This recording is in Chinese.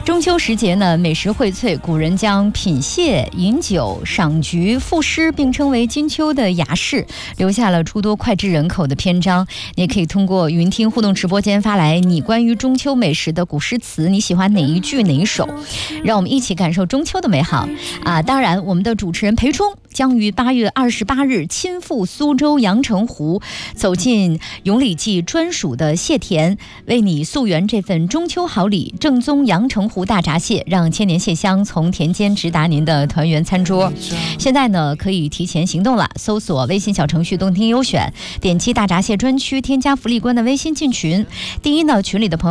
中秋时节呢，美食荟萃，古人将品谢、饮酒、赏菊、赋诗并称为金秋的雅士，留下了诸多脍炙人口的篇章。你也可以通过云听互动直播间发来你关于中秋美食的古诗词，你喜欢哪一句哪一首，让我们一起感受中秋的美好啊！当然，我们的主持人裴冲将于8月28日亲赴苏州阳澄湖，走进永礼记专属的蟹田，为你溯源这份中秋好礼。正宗阳澄湖大闸蟹，让千年蟹香从田间直达您的团圆餐桌。现在呢，可以提前行动了，搜索微信小程序动听优选，点击大闸蟹专区，添加福利官的微信进群。第一呢，群里的朋友